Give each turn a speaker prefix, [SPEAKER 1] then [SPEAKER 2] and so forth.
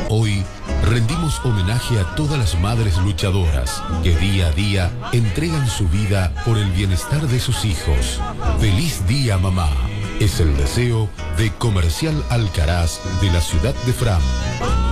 [SPEAKER 1] Hoy rendimos homenaje a todas las madres luchadoras que día a día entregan su vida por el bienestar de sus hijos. ¡Feliz día, mamá! Es el deseo de Comercial Alcaraz de la ciudad de Fram.